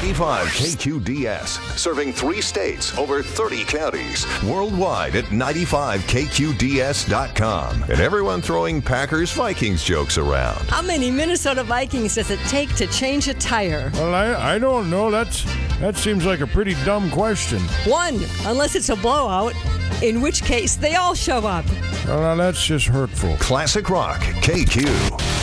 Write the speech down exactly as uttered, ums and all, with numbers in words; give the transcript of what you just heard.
ninety-five K Q D S, serving three states, over thirty counties, worldwide at ninety-five K Q D S dot com. And everyone throwing Packers Vikings jokes around. How many Minnesota Vikings does it take to change a tire? Well, I, I don't know. That's that seems like a pretty dumb question. One, unless it's a blowout, in which case they all show up. Well, now that's just hurtful. Classic Rock, K Q.